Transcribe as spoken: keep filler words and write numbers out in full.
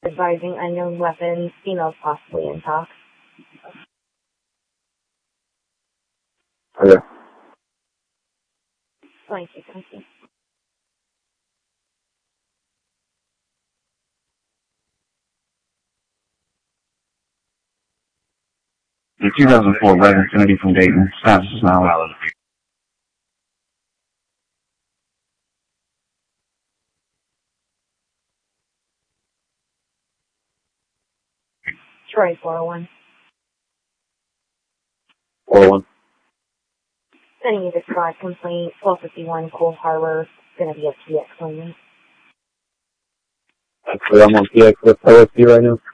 Advising unknown weapons, females possibly in talks. Okay. Thank you, thank you. The two thousand four Red Infinity from Dayton. Status is now valid. Troy, four oh one. four oh one. Sending you the squad complaint, twelve fifty-one Cold Harbor. Gonna be a P X only. Actually, I'm on P X with O S D right now.